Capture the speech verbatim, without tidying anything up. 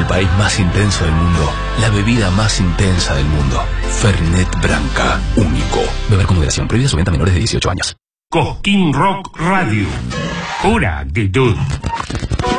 el país más intenso del mundo, la bebida más intensa del mundo. Fernet Branca, único. Beber con moderación. Prohibida su venta a menores de dieciocho años. Cosquín Rock Radio. Pura actitud.